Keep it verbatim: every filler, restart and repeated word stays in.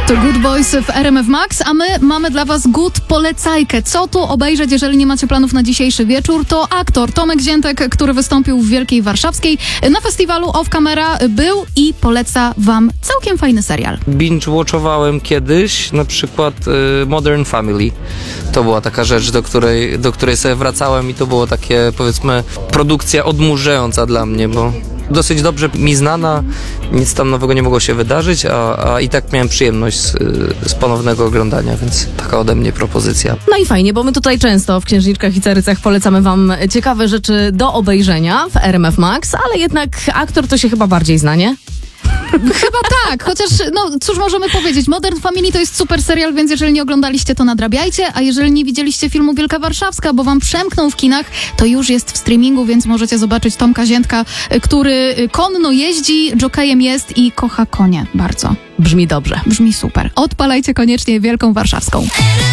To Good Boys w R M F Max, a my mamy dla was good polecajkę. Co tu obejrzeć, jeżeli nie macie planów na dzisiejszy wieczór? To aktor Tomek Ziętek, który wystąpił w Wielkiej Warszawskiej. Na festiwalu Off Camera był i poleca wam całkiem fajny serial. Binge-watchowałem kiedyś, na przykład y, Modern Family. To była taka rzecz, do której, do której sobie wracałem i to było takie, powiedzmy, produkcja odmurzająca dla mnie, bo dosyć dobrze mi znana, nic tam nowego nie mogło się wydarzyć, a, a i tak miałem przyjemność z, z ponownego oglądania, więc taka ode mnie propozycja. No i fajnie, bo my tutaj często w Księżniczkach i Carycach polecamy wam ciekawe rzeczy do obejrzenia w R M F Max, ale jednak aktor to się chyba bardziej zna, nie? Chyba tak, chociaż no cóż możemy powiedzieć, Modern Family to jest super serial, więc jeżeli nie oglądaliście, to nadrabiajcie, a jeżeli nie widzieliście filmu Wielka Warszawska, bo wam przemknął w kinach, to już jest w streamingu, więc możecie zobaczyć Tomka Ziętka, który konno jeździ, jokejem jest i kocha konie bardzo. Brzmi dobrze. Brzmi super. Odpalajcie koniecznie Wielką Warszawską.